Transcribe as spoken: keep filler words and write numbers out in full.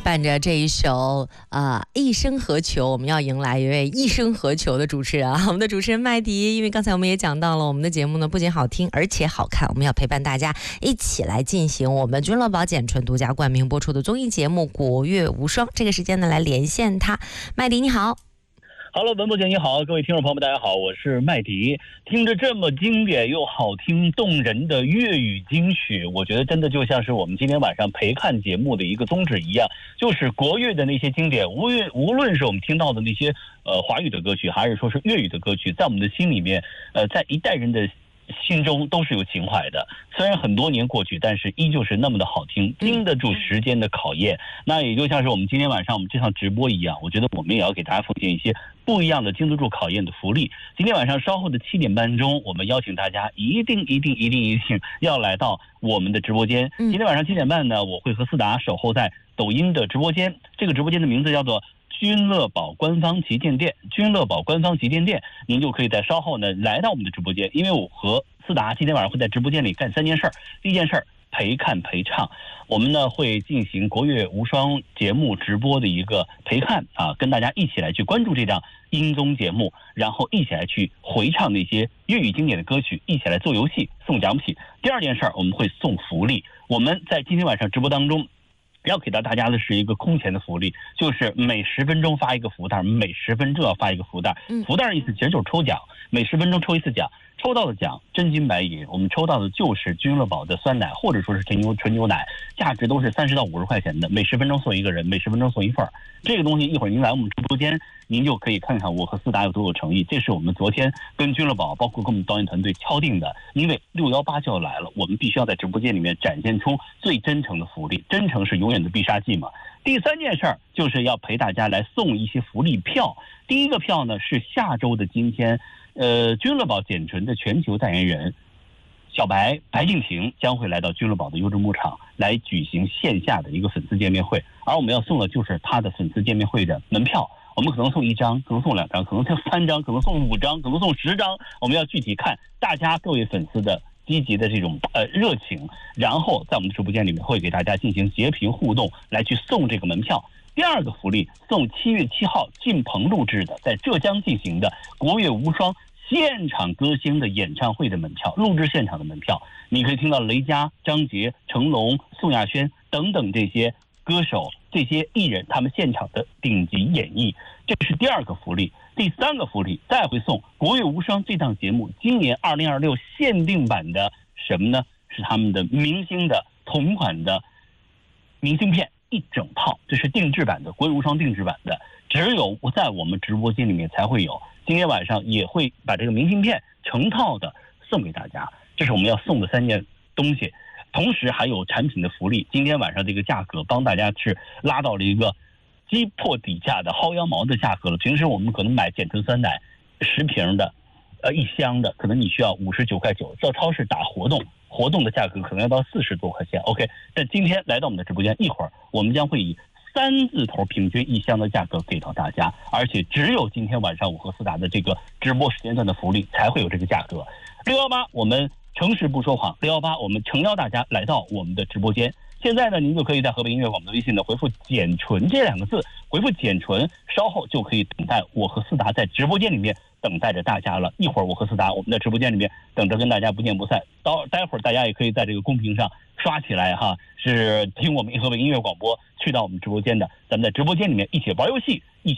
伴着这一首啊、呃《一生何求》，我们要迎来一位一生何求的主持人啊，我们的主持人麦迪。因为刚才我们也讲到了，我们的节目呢不仅好听，而且好看。我们要陪伴大家一起来进行我们君乐宝简纯独家冠名播出的综艺节目《国乐无双》。这个时间呢，来连线他，麦迪你好。 Hello， 文博姐你好，各位听众朋友们大家好，我是麦迪。听着这么经典又好听动人的粤语金曲，我觉得真的就像是我们今天晚上陪看节目的一个宗旨一样，就是国乐的那些经典，无论无论是我们听到的那些呃华语的歌曲，还是说是粤语的歌曲，在我们的心里面，呃，在一代人的心中都是有情怀的。虽然很多年过去，但是依旧是那么的好听，经得住时间的考验。那也就像是我们今天晚上我们这场直播一样，我觉得我们也要给大家奉献一些不一样的经得住考验的福利。今天晚上稍后的七点半钟，我们邀请大家一定一定一定一定要来到我们的直播间。今天晚上七点半呢，我会和思达守候在抖音的直播间，这个直播间的名字叫做君乐宝官方旗舰店，君乐宝官方旗舰店，您就可以在稍后呢来到我们的直播间，因为我和思达今天晚上会在直播间里干三件事儿。第一件事儿，陪看陪唱，我们呢会进行国乐无双节目直播的一个陪看啊，跟大家一起来去关注这档音综节目，然后一起来去回唱那些粤语经典的歌曲，一起来做游戏送奖品。第二件事儿，我们会送福利，我们在今天晚上直播当中要给到大家的是一个空前的福利，就是每十分钟发一个福袋，每十分钟要发一个福袋。福袋的意思其实就是抽奖，每十分钟抽一次奖，抽到的奖真金白银，我们抽到的就是君乐宝的酸奶或者说是纯牛纯牛奶，价值都是三十到五十块钱的，每十分钟送一个人，每十分钟送一份。这个东西一会儿您来我们直播间，您就可以看看我和思达有多有诚意。这是我们昨天跟君乐宝包括跟我们导演团队敲定的，因为六一八就要来了，我们必须要在直播间里面展现出最真诚的福利，真诚是永远的必杀技嘛。第三件事儿就是要陪大家来送一些福利票。第一个票呢是下周的今天，呃，君乐宝简纯的全球代言人小白白敬亭将会来到君乐宝的优质牧场来举行线下的一个粉丝见面会，而我们要送的就是他的粉丝见面会的门票。我们可能送一张，可能送两张，可能送三张，可能送五张，可能送十张，我们要具体看大家各位粉丝的积极的这种呃热情，然后在我们的直播间里面会给大家进行截屏互动，来去送这个门票。第二个福利，送七月七号进棚录制的在浙江进行的国乐无双现场歌星的演唱会的门票，录制现场的门票，你可以听到雷佳、张杰、成龙、宋亚轩等等这些歌手、这些艺人他们现场的顶级演绎，这是第二个福利。第三个福利，再会送国乐无双这档节目今年二零二六限定版的什么呢？是他们的明星的同款的明信片一整套，这是定制版的，国乐无双定制版的，只有在我们直播间里面才会有。今天晚上也会把这个明信片成套的送给大家，这是我们要送的三件东西。同时还有产品的福利，今天晚上这个价格帮大家是拉到了一个击破底价的薅羊毛的价格了。平时我们可能买简纯酸奶十瓶的呃一箱的，可能你需要五十九块九，到超市打活动活动的价格可能要到四十多块钱。 OK， 但今天来到我们的直播间，一会儿我们将会以三字头平均一箱的价格给到大家，而且只有今天晚上我和思达的这个直播时间段的福利才会有这个价格。六一八我们诚实不说谎，六一八我们诚邀大家来到我们的直播间。现在呢，您就可以在河北音乐广播的微信呢回复简纯这两个字，回复简纯，稍后就可以等待我和思达在直播间里面等待着大家了。一会儿我和思达我们在直播间里面等着跟大家不见不散。到待会儿大家也可以在这个公屏上刷起来哈，是听我们河北音乐广播去到我们直播间的，咱们在直播间里面一起玩游戏，一起